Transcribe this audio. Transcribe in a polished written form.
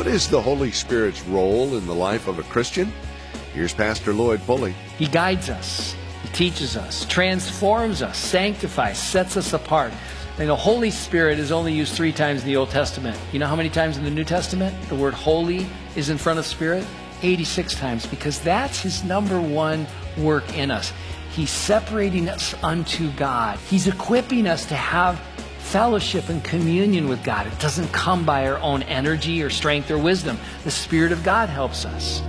is the Holy Spirit's role in the life of a Christian? Here's Pastor Lloyd Pulley. He guides us, He teaches us, transforms us, sanctifies, sets us apart. And the Holy Spirit is only used 3 times in the Old Testament. You know how many times in the New Testament the word holy is in front of Spirit? 86 times, because that's His number one work in us. He's separating us unto God. He's equipping us to have fellowship and communion with God. It doesn't come by our own energy or strength or wisdom. The Spirit of God helps us.